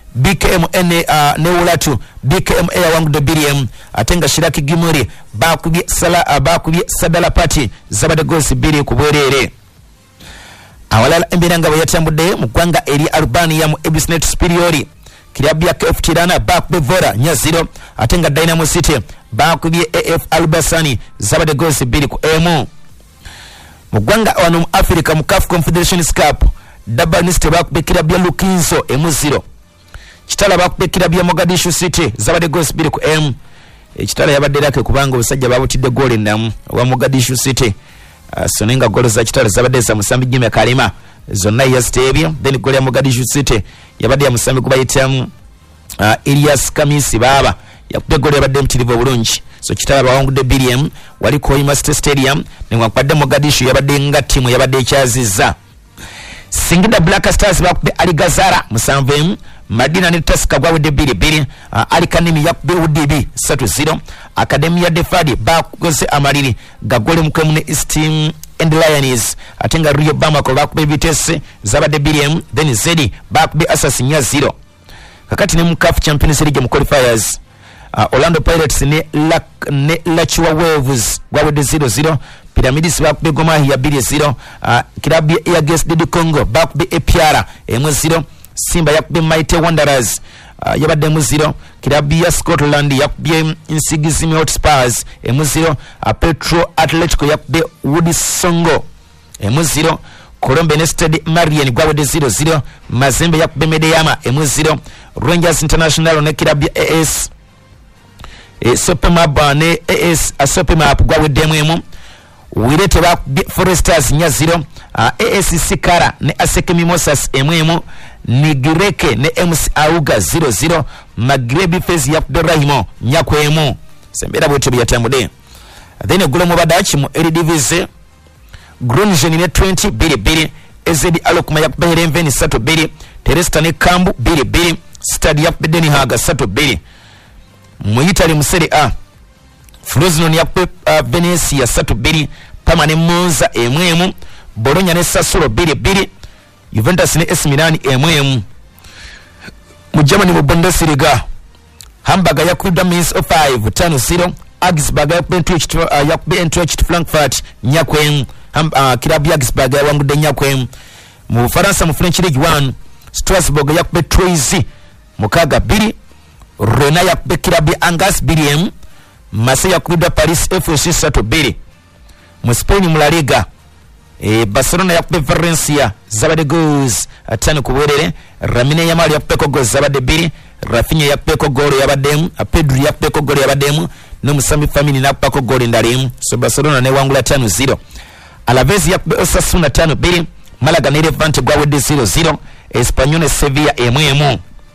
BKM ne Ulatu BKM yawangudde BDM atenga Shiraki Gimori bakubye Sadala Party zabade goals 2 ku bwerere. Awalala embiranga bayatambudde mu gwanga eri Albania mu Ebisnet Superiori Kilabu ya KF Tirana bakubye Vora nya 0 atenga Dynamo City bakubye AF Albasani zabade goals 2 ku emu. Mu gwanga wano mu Africa mu CAF Confederation Cup Dabaniste bakubye Kilabu ya Lukinzo emu 0 Kitala bakubye Kilabu ya Mogadishu City zabade goals 2 ku emu. Kitala yabadde lake kubanga obusajja babutidde goal endamu wa Mogadishu City. Sonenga golo za Kitala zabadde za Musambi Jimmy Kalima zonna ya stadium then goal ya Mogadishu City yabadde ya Musambi kubayitamu Elias Kamisi baba yakubye goal yabadde mtirivu bulungi. So Kitala bawangudde BDM wali Koima Stadium ne wakwadde Mogadishu yabadde nga timu yabadde kyaziza. Singida Black Stars bakubye Ali Gazara musanvu Madina ne Taska gwawedde 2-2 Ali Kanimi yakubye UDB 3-0 Academy ya Defadi bakugose amaliri gagole mukemu ne East and Lions atenga Rio Bamako bakubye Vitesse zabadde BDM then Zedi bakubye Assassin ya 0 kakati ne mu CAF Champions League mu qualifiers Orlando Pirates ne Lachua Wolves gwawedde 0-0 Pyramids bakubye Goma ya 2-0 Kilabu ya Airgas de Congo bakubye Epiara 1-0 Simba yakubye Mighty Wanderers yabadde 0 Kilabu ya Scotland yakubye Insigizimi Hotspurs 0 Petro Atletico yakubye Wood Songo 0 Colombe Nested Marian gwawedde 0-0 Mazembe yakubye Medeyama 0 Rangers International ne Kilabu ya AS Sopemap ne AS Sopemap gwawedde 1 Wirete bakubye Foresters nya 0 AS Sikara ne Aseke Mimosas 1 Nigireke ne MC Auga 0-0 Magrebi Fez yakubye Rahimo nya kwemu sembera bwetyo byatambude. Then gulo mu badachi mu Eredivisie Groningen ne 20 2-2 Ezedi Alokuma yakubye Renven 3-2 Teresta ne Kambu 2-2 Stade yakubye Den Haag 3-2 mu Italy mu Serie A Frosinone yakubye Venezia 3-2 Parma ne Monza 1-1 Bologna ne Sassuolo 2-2 Juventus ne AC Milan 1-1 mu Germany mu Bundesliga Hamburg yakubye Mainz 5-0 Augsburg yakubye Eintracht Frankfurt nyakwem Kilabu ya Augsburg yawangudde nyakwem mu Faransa mu French League 1 Strasbourg yakubye Troyes 6-2 Rennes yakubye Kilabu ya Angers 2-1 Marseille yakubye Paris FC 3-2 mu Spain mu La Liga Barcelona yakubye Valencia zabade goals 5 ku bwerere Lamine Yamal yakubye goals zabade 2 Rafinha yakubye goal yabadde Pedri yakubye goal yabadde no Musambi Family nakubye goal ndalimu. So Barcelona ne wangula 5-0 Alaves yakubye Osasuna 5-2 Malaga ne Levante gwawedde 0-0 Espanyol ne Sevilla 1-1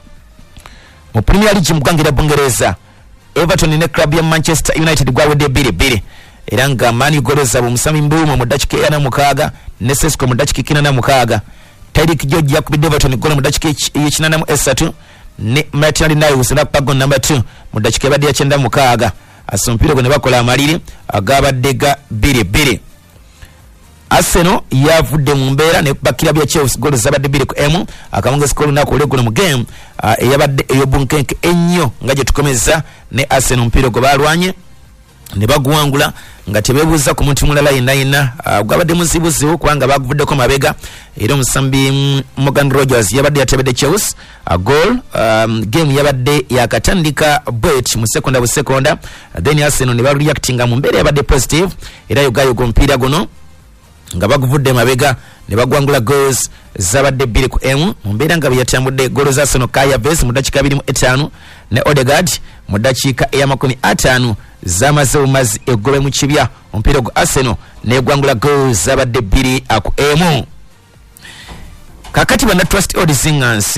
mu Premier League mu gwangira Bungereza Everton ne club ya Manchester United gwawedde 2-2 era nga Mani goloza Musambi Mbumo mu dakika ya 6 ne Sesco mu dakika 46 Tyreek George yakubye Everton golo mu dakika ya 93 ne Martinelli nayo usina pago number 2 mu dakika ya 96 asompiro ne bakola amaliri agabadde ga 2-2 Arsenal yavudde mu mbeera ne bakira bya Chelsea golo zabadde 2-1 akamunga skolu nako legolo mu game eyabadde eyobunkenke ennyo nga je tukomeza ne Arsenal mpiro go balwanye ne baguwangula nga tebebuza ku muntu mulala yenna gwabadde muzibuzi kubanga baguvuddeko mabega era Musambi Morgan Rogers yabadde yatebedde Chelsea a goal game yabadde yakatandika bet mu seconda then Arsenal ne ba reactinga mu mbere yabadde positive era yogayo go mpira gono nga baguvudde mabega ne bagwangula goals zabadde 2-1 mu mbera nga byatambudde goals za Arsenal Kaya Vez mu dakika 25 ne Odegaard mu dakika ya 50 zamaze umazi egole mu kibya ompira go Arsenal ne gwangula goals zabadde 2-1 kakati bana trust odds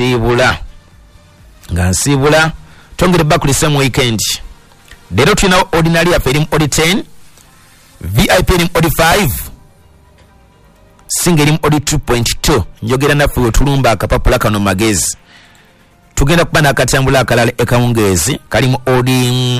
nga nsibula tongere bakuli some weekend lero tuna ordinary aferi mu odd 10 VIP ni odd 5 single mu odd 2.2 njogera nafu otulumba akapapula kano magezi tugenda kubana akatambula akalala ekawungezi kali mu odd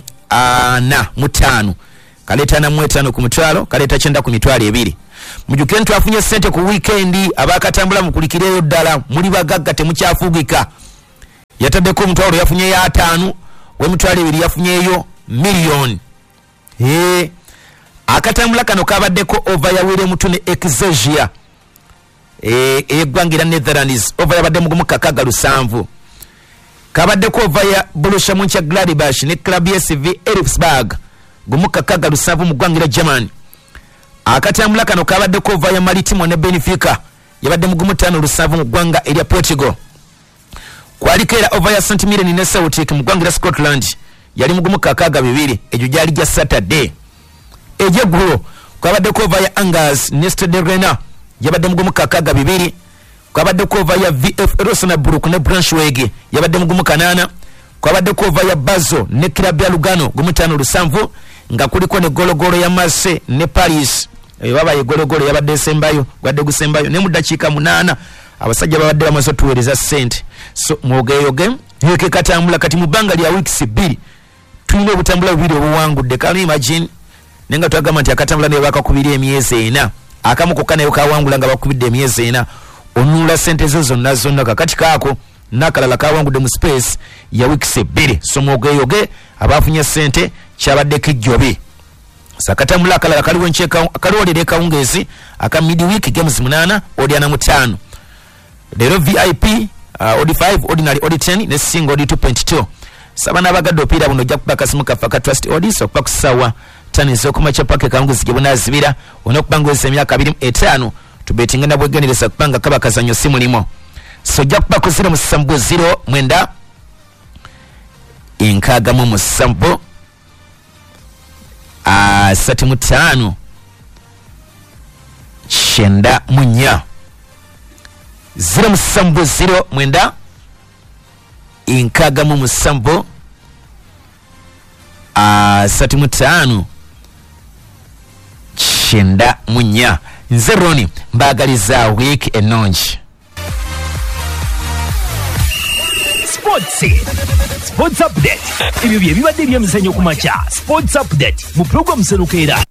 4 kaleta na 5 ku mutwalo kaleta chenda ku mitwalo 2 mujukire twafunye sente ku weekend abakatambula mukulikireyo ddala muli bagagga temukyafugika yataddeko omutwalo yafunye ya 5 w'emitwalo 2 yafunyeyo million. Akatambula kano kabaddeko over ya William Mutune Exosia eggwangira Netherlands over yabadde mugumu kakaga 7 kabaddeko over ya Borussia Mönchengladbach ne club ya SV Elfsberg gumu kakaga 7 mu ggwangira Germany. Akatambula kano kabaddeko over ya Maritimo ne Benfica yabadde mugumu 5-7 mu ggwanga erya Portugal. Kwaliko era over ya St Mirren ne Celtic mu ggwangira Scotland yali mugumu kakaga 2 ejo gyali gya Saturday. Ejeguro kwabaddeko over ya Angers ne Stade Rennes yabadde mugumu kakaga 2 kwabaddeko over ya VF Rosenborg ne Braunschweig yabadde mugumu 8 kwabaddeko over ya Basel ne club ya Lugano gumu 5-7 nga kuliko ne gologolo ya Marseille ne Paris baba ye gologolo yabadde sembayo gwadde gusembayo ne mu dakiika 8 abasajja babadde bamaze tuweereza sente. So mwogeyoge heke katambula kati mu bbanga lya weeks 2 tulina obutambula 2 obuwangudde. Can you imagine nenga twagamba nti akatambula ne bakakubira emyezi 4 akamu kokanayo kawangula nga bakubidde emyezi 4 onula sente zo zonna kakati kaako nakalala kawangudde mu space ya weeks 2. So mwogeyoge abafunye sente kyabadde kijjobe. Sakatambula akalala kaliwo ncheka kalolere kawungezi aka midweek games 8 odiana mu 5 lero VIP odi 5 ordinary odi 10 ne single odi 2.2 sabana bagadde opira buno jakkuba kasimu kafaka trust odi so kwa kusawa tani zo kuma chapake kawungezi gibuna zibira onokubanga emyaka 25 tubetinga na bweganirisa kupanga kaba kazanyo simu limo. So jakkuba kusira mu sambu 0 mwenda inkaga mu sambu 35 chenda munya 0 musambu 0 mwenda inkaga mu musambu 35 chenda munya. Nze Roni mbagaliza week enonji. Sports update. Ibyo bye bibadde by'emizannyo ku makya. Sports update mu program Serukera.